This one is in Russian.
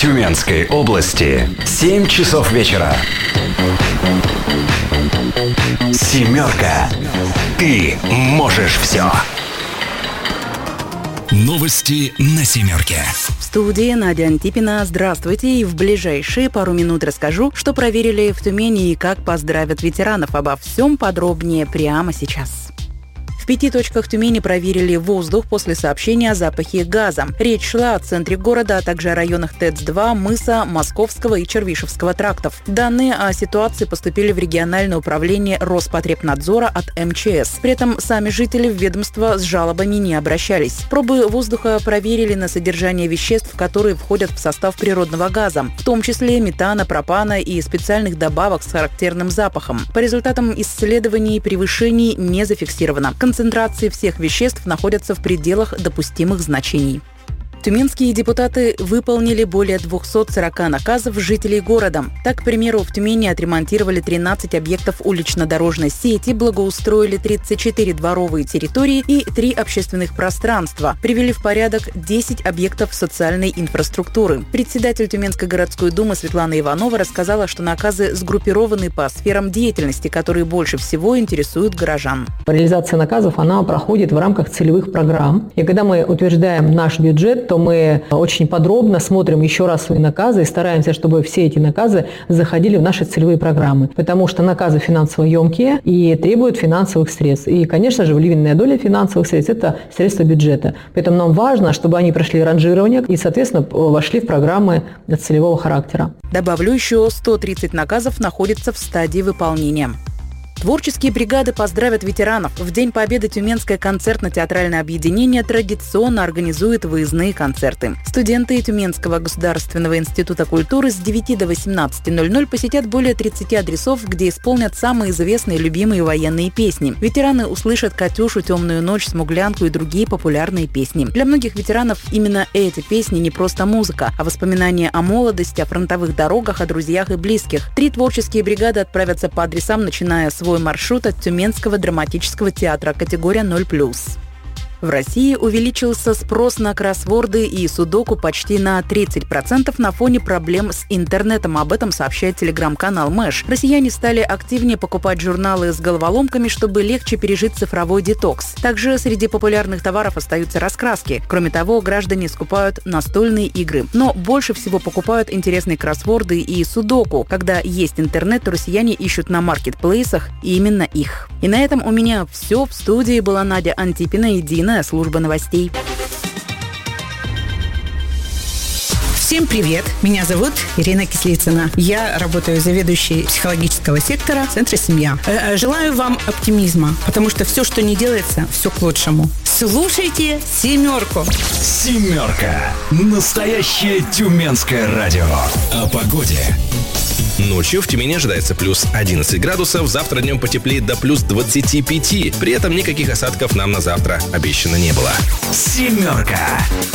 Тюменской области 7 часов вечера. «Семерка». Ты можешь все. Новости на «Семерке». В студии Надя Антипина. Здравствуйте. И в ближайшие пару минут расскажу, что проверили в Тюмени и как поздравят ветеранов. Обо всем подробнее прямо сейчас. В 5 точках Тюмени проверили воздух после сообщения о запахе газа. Речь шла о центре города, а также о районах ТЭЦ-2, Мыса, Московского и Червишевского трактов. Данные о ситуации поступили в региональное управление Роспотребнадзора от МЧС. При этом сами жители в ведомство с жалобами не обращались. Пробы воздуха проверили на содержание веществ, которые входят в состав природного газа, в том числе метана, пропана и специальных добавок с характерным запахом. По результатам исследований превышений не зафиксировано. Концентрации всех веществ находятся в пределах допустимых значений. Тюменские депутаты выполнили более 240 наказов жителей города. Так, к примеру, в Тюмени отремонтировали 13 объектов улично-дорожной сети, благоустроили 34 дворовые территории и 3 общественных пространства, привели в порядок 10 объектов социальной инфраструктуры. Председатель Тюменской городской думы Светлана Иванова рассказала, что наказы сгруппированы по сферам деятельности, которые больше всего интересуют горожан. Реализация наказов, она проходит в рамках целевых программ. И когда мы утверждаем наш бюджет, то мы очень подробно смотрим еще раз свои наказы и стараемся, чтобы все эти наказы заходили в наши целевые программы. Потому что наказы финансово емкие и требуют финансовых средств. И, конечно же, львиная доля финансовых средств – это средства бюджета. Поэтому нам важно, чтобы они прошли ранжирование и, соответственно, вошли в программы целевого характера. Добавлю, еще 130 наказов находятся в стадии выполнения. Творческие бригады поздравят ветеранов. В День Победы Тюменское концертно-театральное объединение традиционно организует выездные концерты. Студенты Тюменского государственного института культуры с 9 до 18:00 посетят более 30 адресов, где исполнят самые известные и любимые военные песни. Ветераны услышат «Катюшу», «Темную ночь», «Смуглянку» и другие популярные песни. Для многих ветеранов именно эти песни не просто музыка, а воспоминания о молодости, о фронтовых дорогах, о друзьях и близких. 3 творческие бригады отправятся по адресам, начиная с маршрут от Тюменского драматического театра, категория 0+. В России увеличился спрос на кроссворды и судоку почти на 30% на фоне проблем с интернетом. Об этом сообщает телеграм-канал Мэш. Россияне стали активнее покупать журналы с головоломками, чтобы легче пережить цифровой детокс. Также среди популярных товаров остаются раскраски. Кроме того, граждане скупают настольные игры. Но больше всего покупают интересные кроссворды и судоку. Когда есть интернет, то россияне ищут на маркетплейсах именно их. И на этом у меня все. В студии была Надя Антипина и Дина, служба новостей. Всем привет! Меня зовут Ирина Кислицына. Я работаю заведующей психологического сектора Центра «Семья». Желаю вам оптимизма, потому что все, что не делается, все к лучшему. Слушайте «Семерку». «Семерка». Настоящее тюменское радио. О погоде. Ночью в Тюмени ожидается плюс 11 градусов, завтра днем потеплеет до плюс 25. При этом никаких осадков нам на завтра обещано не было. «Семерка».